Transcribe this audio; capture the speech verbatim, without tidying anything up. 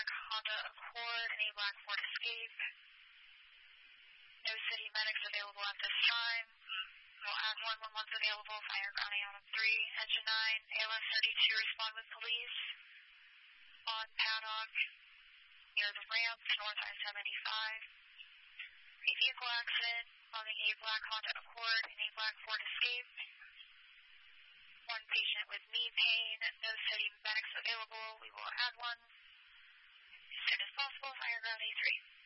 Honda Accord and a Black Ford Escape. No city medics available at this time. We'll add one when one's available. Fire ground Iona three, engine nine, A L S thirty-two, respond with police. On paddock, near the ramp, north I seventy-five. A vehicle accident involving a black Honda Accord and a Black Ford Escape. One patient with knee pain, no city medics available. We will add one as soon as possible. Fire ground A three.